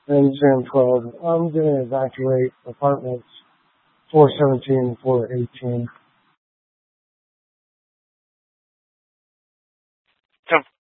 and Zone 12. I'm going to evacuate apartments 417 and 418. So